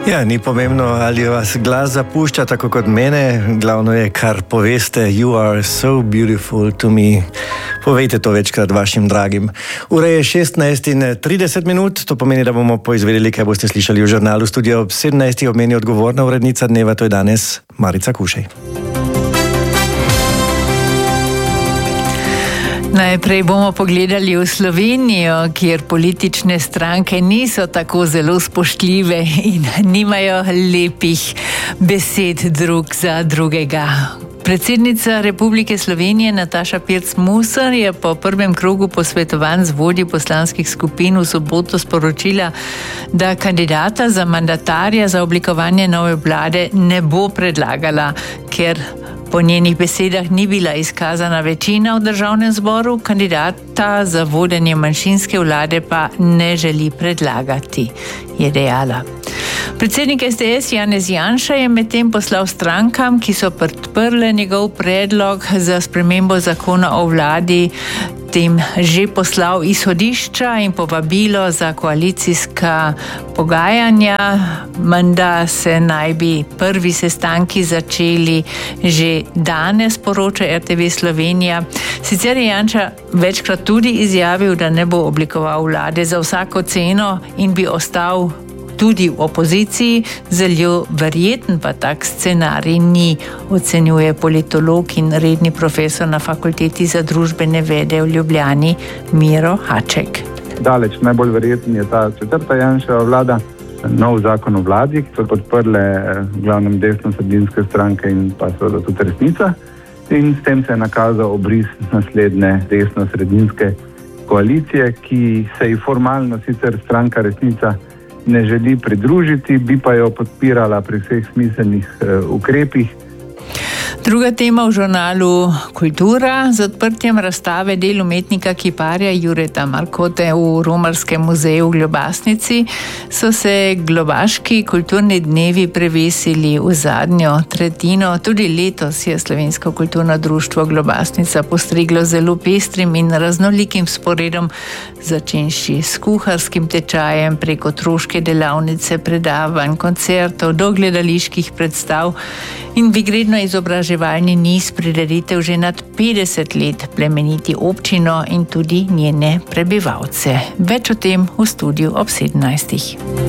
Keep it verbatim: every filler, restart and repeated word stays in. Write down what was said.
Ja, ni pomembno, ali vas glas zapušča tako kot mene, glavno je, kar poveste. You are so beautiful to me. Povejte to večkrat vašim dragim. Ura je šestnajst in trideset minut, to pomeni, da bomo poizvedeli, kaj boste slišali v žurnalu. Studio ob sedemnajstih ob meni odgovorna urednica dneva, to je danes Marica Kušej. Najprej bomo pogledali v Slovenijo, kjer politične stranke niso tako zelo spoštljive in nimajo lepih besed drug za drugega. Predsednica Republike Slovenije Nataša Pirc Musar je po prvem krogu posvetovanj z vodji poslanskih skupin v soboto sporočila, da kandidata za mandatarja za oblikovanje nove vlade ne bo predlagala, ker po njenih besedah ni bila izkazana večina v državnem zboru, kandidata za vodenje manjšinske vlade pa ne želi predlagati, je dejala. Predsednik es de es Janez Janša je medtem poslal strankam, ki so podprle njegov predlog za spremembo zakona o vladi, tem že poslal izhodišča in povabilo za koalicijska pogajanja. Menda se naj bi prvi sestanki začeli že danes, poroča er te ve Slovenija. Sicer je Janša večkrat tudi izjavil, da ne bo oblikoval vlade za vsako ceno in bi ostal tudi v opoziciji, zelo verjeten pa tak scenarij ni, ocenjuje politolog in redni profesor na Fakulteti za družbene vede v Ljubljani Miro Haček. Daleč najbolj verjeten je ta četrta Janševa vlada, nov zakon o vladi, ki so podprle v glavnem desno-sredinske stranke in pa seveda tudi Resnica. In s tem se je nakazal obris naslednje desno-sredinske koalicije, ki se ji formalno sicer stranka Resnica ne želi pridružiti, bi pa jo podpirala pri vseh smiselnih uh, ukrepih. Druga tema v žurnalu Kultura. Z odprtjem razstave del umetnika kiparja Jureta Markote v Romarskem muzeju v Ljubasnici so se globaški kulturni dnevi prevesili v zadnjo tretjino. Tudi letos je Slovensko kulturno društvo Globasnica postriglo zelo pestrim in raznolikim sporedom, začenši s kuharskim tečajem preko otroške delavnice, predavanj, koncertov do gledaliških predstav in vigredno izobraževalni niz prireditev že nad petdeset let plemeniti občino in tudi njene prebivalce. Več o tem v studiu ob sedemnajstih.